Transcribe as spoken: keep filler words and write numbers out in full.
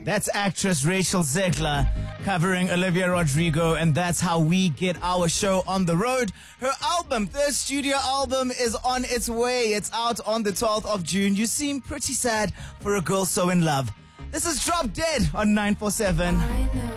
That's actress Rachel Zegler covering Olivia Rodrigo, and that's how we get our show on the road. Her album, third studio album, is on its way. It's out on the twelfth of June. You seem pretty sad for a girl so in love. This is Drop Dead on nine four seven.